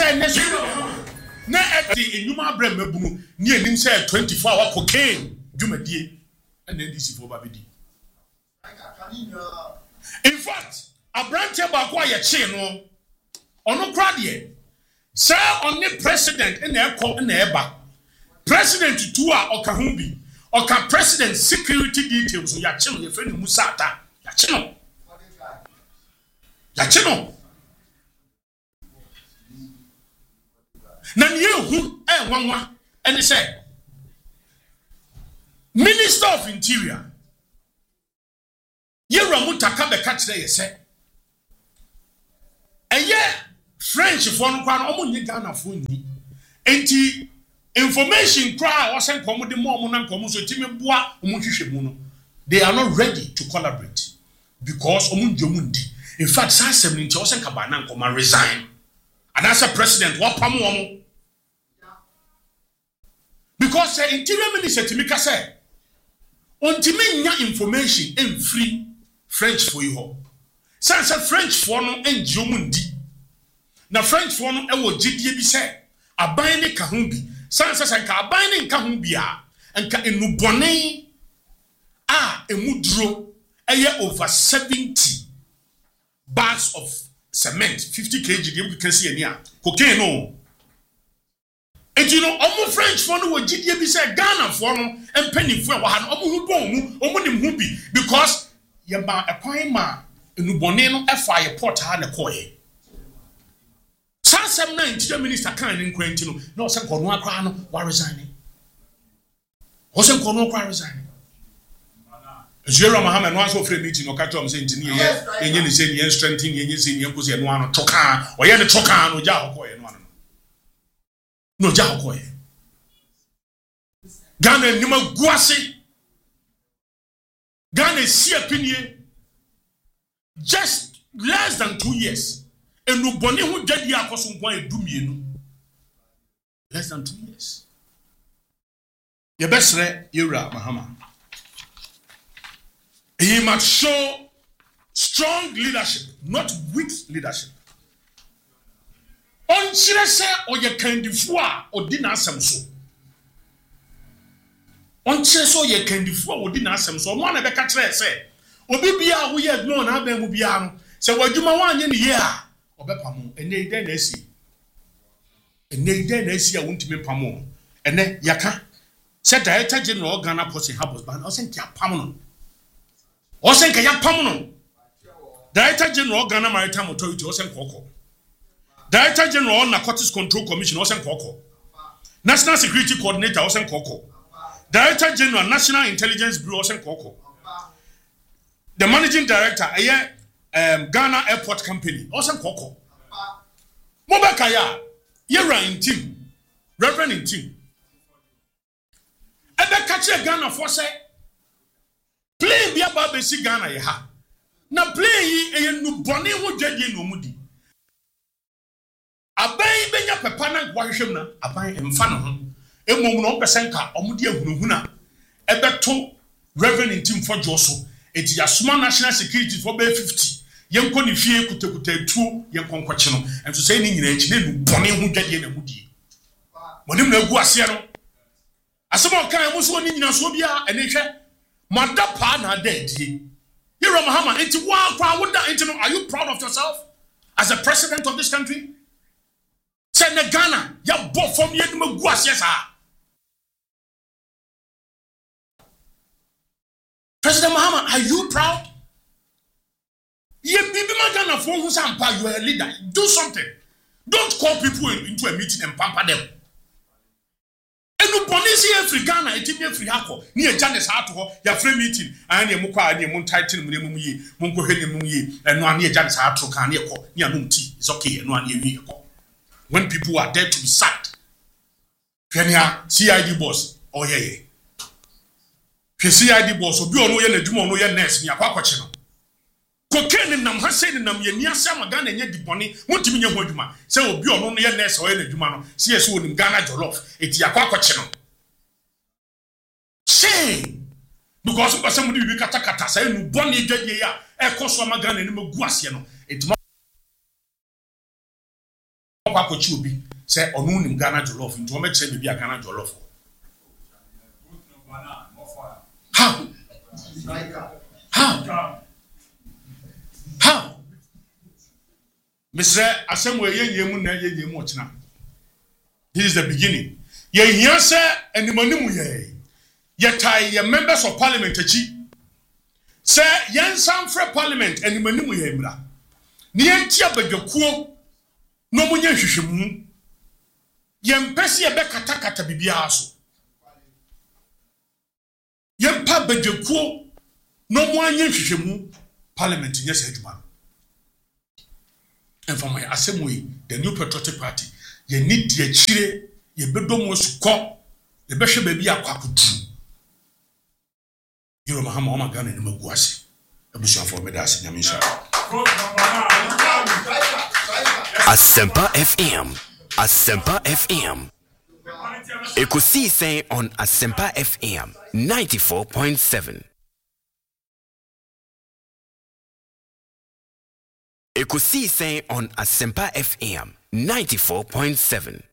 say next na eti enyuma brem mabunu ni enim say 24-hour cocaine dwumadie and NDC for babedi. In fact, abrante ba kwa ye che no ono kra de say only president in eba president to a oka ho bi oka president security details ya che no ye fe ni musata ya che no na yehu nwanwa and say Minister of Interior Yeramu Takabe catch there say French for no kwan omo Ghana for ni enti information cry was sent komo de mo na komo so timi boa omo hwehwe mu no they are not ready to collaborate because omo ndwomundi in fact sa 70 was sent kaba na komo resign and as a president what pam omo because the interior minister timika say ontimi nya information in free French for you sansa French for no ndwomundi na French for no e wo gidie bi say aban ne ka ho bi sansa sanka aban ne nka ho bi a enka enubone a emuduro eye over 70 bags of cement 50 kg dem can see any a cocaine no and you know omo French for no wo gidie bi say Ghana for no empany for wa ha no omo hu bon mu omo nim hu bi because ye ba ekwan ma enubone no e fa ye port ha na koye Sansem na interior minister kan in Quentino, no sen kono akwa no wa resigning. O sen kono akwa resigning. Jero Muhammad no so free meeting no ka tom say ntini ye enye ni say ye strengthening ye say ye nkosi no ano toka o ye ne toka no ja hokoye no ano. No ja hokoye. Ghana nima guase. Ghana si apinie just less than 2 years. Enu boni hu jadi akoso nkwan edumienu less than 2 years ye besre yura mahama he must show strong leadership not weak leadership on chire se oye kandifu a odi na asem so on chire se oye kandifu a odi na asem so no na be ka kire se obi bia wo ye no na ba mu bia no se wadwuma wanye ne ye a obepamu ene ide na esi a wontimi pamo ene yaka se director general Ghana Ports Harbours ban osenka pam no osenka ya pam no director general Ghana Maritime Authority osenka okọ director general Narcotics Control Commission osenka okọ national security coordinator osenka okọ director general National Intelligence Bureau osenka okọ the managing director Ghana Airport Company also koko Mobakaya Yera in team Reverend in team Ebe kache Ghana for say play bia ba be si Ghana ye ha na play yi nu bone ho dwade no mudi aban benya papa na gwahwehwem na aban emfa no ho emom no pesenka omudi ahunuhuna ebe to Reverend in team for Joso eti asuma national security for be 50 yenko ni fie kutakuta tuo yenko nkwache no enso say ni nyina echi na nu bone hu dwade na mudi monim na gu ase no asema kan mu so ni nyina so bia ene hwe madapa na dadie Yero Mahama enti wa kwa woda enti no, are you proud of yourself as a president of this country? Say na Ghana ya bo fom ye dum gu ase sa President Mahama, are you proud? Ye bibi magana for who sampa, you are a leader. Do something. Don't call people into a meeting and pamper them. And no police here free Ghana, it be free hako. Ni e Janice Hato, ya free meeting, and ye mukwa and ye mun title muye, munko hene muye, and no ani Janice Hato can ye ko, ni anum tea. It's okay, and no ani ko. When people are there to be sacked. Kenya CID boss, oh yeah. CID boss, obi ono ye na dwuma ono ye nurse ni akwa kwache no. Cocaine nam ha say nam ye ni asama Ghana nye diboni, wontimi nye ho adwuma. Say obi ono no ye nurse o ye na dwuma no. See yeso onim Ghana jollof, eti akwa kwache no. Shame. Because person mu bi kata say nu boni dwadie ya, e koso ama Ghana ni magu ase no. Eti Papa Kochi will be say on in Ghana Jollof into a say maybe a Ghana Jollof. How? Mr. Asemwe ye mu na ye mu ochina. This is the beginning. Ye hia se animanimu ye. Ye tie ye members of parliament achi. Say yen sam free parliament animanimu ye mra. Ni entia badwakuo no munye hwehwemu. Ye mpese ye be katakata bibia so. Ye mpa badwakuo no mu anye hwehwemu parliament nyese adwuma. And for my assembly, the New Patriotic Party, you need the chile, you bedom was caught, the bishop baby a quack. You know, Mahama Gun and Muguasi. A bishop for Medas in Yamisha. Asempa FM. Asempa FM. Ekusi say on Asempa FM 94.7. Ekusi say on Asempa FM 94.7.